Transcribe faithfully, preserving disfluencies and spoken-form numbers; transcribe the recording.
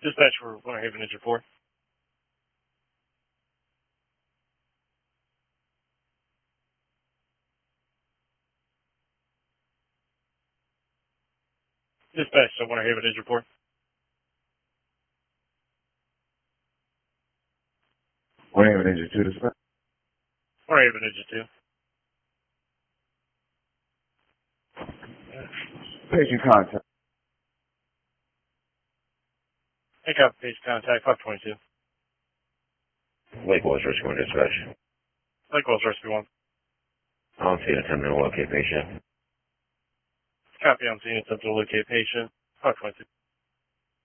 Dispatch for Winter Haven Engine four. Dispatch to Winter Haven Engine four. Winter Haven Engine two, dispatch. Winter Haven Engine two. Patient contact. Take out patient contact five twenty-two. Lake West Rescue one, dispatch. Lake West Rescue one. On scene, attempting to locate patient. Copy on scene, attempt to locate patient five twenty-two.